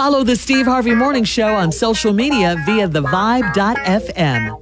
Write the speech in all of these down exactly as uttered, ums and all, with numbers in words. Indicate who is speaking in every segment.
Speaker 1: Follow the Steve Harvey Morning Show on social media via the vibe dot f m.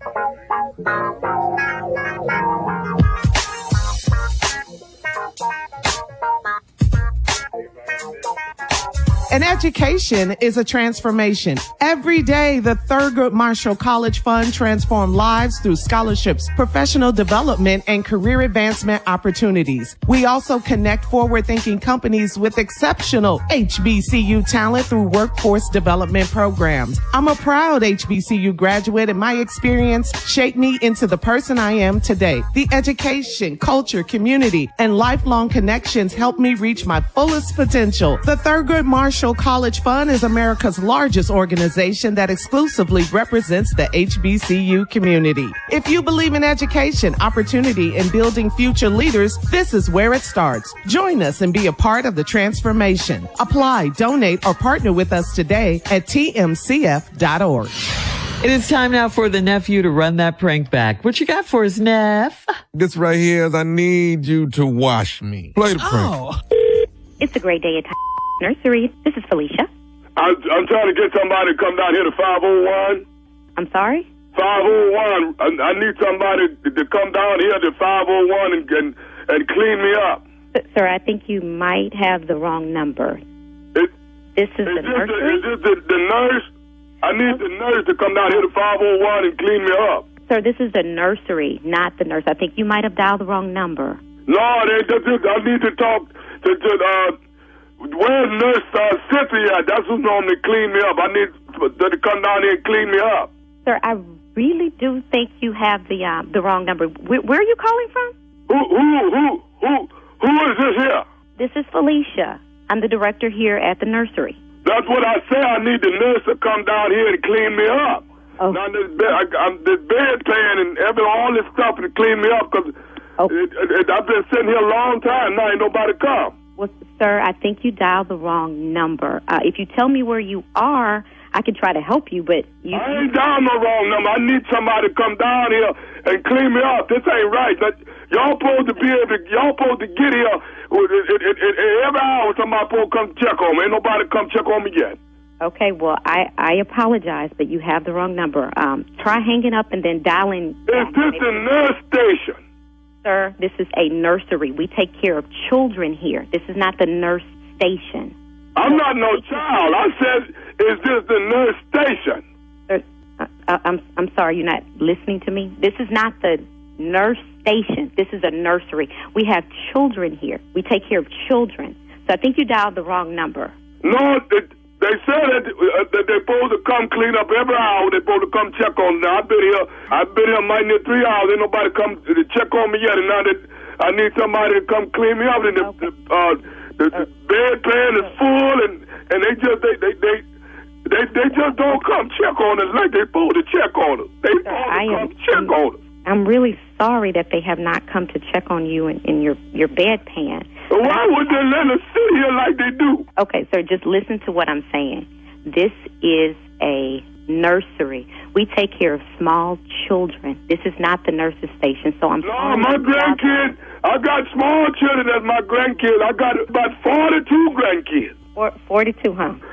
Speaker 2: An education is a transformation. Every day, the Thurgood Marshall College Fund transforms lives through scholarships, professional development, and career advancement opportunities. We also connect forward-thinking companies with exceptional H B C U talent through workforce development programs. I'm a proud H B C U graduate, and my experience shaped me into the person I am today. The education, culture, community, and lifelong connections helped me reach my fullest potential. The Thurgood Marshall College Fund is America's largest organization that exclusively represents the H B C U community. If you believe in education, opportunity, and building future leaders, this is where it starts. Join us and be a part of the transformation. Apply, donate, or partner with us today at T M C F dot org.
Speaker 1: It is time now for the nephew to run that prank back. What you got for us, Neff?
Speaker 3: This right here is I need you to wash me. Play the prank.
Speaker 1: Oh.
Speaker 4: It's a great day at Nursery. This is Felicia.
Speaker 5: I'm, I'm trying to get somebody to come down here to five oh one.
Speaker 4: I'm sorry?
Speaker 5: five oh one. I, I need somebody to, to come down here to five oh one and, and, and clean me up.
Speaker 4: S- sir, I think you might have the wrong number.
Speaker 5: It,
Speaker 4: This is,
Speaker 5: is
Speaker 4: the
Speaker 5: this
Speaker 4: nursery?
Speaker 5: The, is this the, the nurse? I need the nurse to come down here to five oh one and clean me up.
Speaker 4: Sir, this is the nursery, not the nurse. I think you might have dialed the wrong number.
Speaker 5: No, they, they, they, I need to talk to, to uh, where's Nurse uh, Cynthia? That's who normally clean me up. I need her to come down here and clean me up.
Speaker 4: Sir, I really do think you have the uh, the wrong number. Where, where are you calling from?
Speaker 5: Who, who, who, who, who is this here?
Speaker 4: This is Felicia. I'm the director here at the nursery.
Speaker 5: That's what I say. I need the nurse to come down here and clean me up.
Speaker 4: Oh.
Speaker 5: Now, this bed, I, I'm, this bedpan and every, all this stuff to clean me up because
Speaker 4: Oh.
Speaker 5: it, it, it, I've been sitting here a long time. Now ain't nobody come.
Speaker 4: Well, sir, I think you dialed the wrong number. Uh, if you tell me where you are, I can try to help you, but you...
Speaker 5: I ain't down no wrong number. I need somebody to come down here and clean me up. This ain't right. That, y'all supposed to be able to, y'all supposed to get here. It, it, it, it, every hour somebody supposed to come check on me. Ain't nobody come check on me yet.
Speaker 4: Okay, well, I, I apologize, but you have the wrong number. Um, try hanging up and then dialing...
Speaker 5: Is this the nurse station?
Speaker 4: Sir, this is a nursery. We take care of children here. This is not the nurse station.
Speaker 5: I'm not no child. I said, is this the nurse station?
Speaker 4: Sir, uh, I'm, I'm sorry, you're not listening to me. This is not the nurse station. This is a nursery. We have children here. We take care of children. So I think you dialed the wrong number.
Speaker 5: No, it, they said that, uh, that they're supposed to come clean up every hour. They're supposed to come check on me. Now, I've been here, I've been here mighty near three hours. Ain't nobody come to check on me yet. And now that I need somebody to come clean me up. And the,
Speaker 4: Okay.
Speaker 5: the, uh, the, the bedpan is full, and, and they just they they, they they they just don't come check on us like they supposed to check on us. They supposed
Speaker 4: I
Speaker 5: to
Speaker 4: am-
Speaker 5: come check on us.
Speaker 4: I'm really sorry that they have not come to check on you in, in your, your bedpan.
Speaker 5: But why would they let us sit here like they do?
Speaker 4: Okay, sir, just listen to what I'm saying. This is a nursery. We take care of small children. This is not the nurse's station, so I'm
Speaker 5: No,
Speaker 4: sorry.
Speaker 5: my grandkids, I got small children as my grandkids. I got about forty-two grandkids.
Speaker 4: Four, forty-two, huh?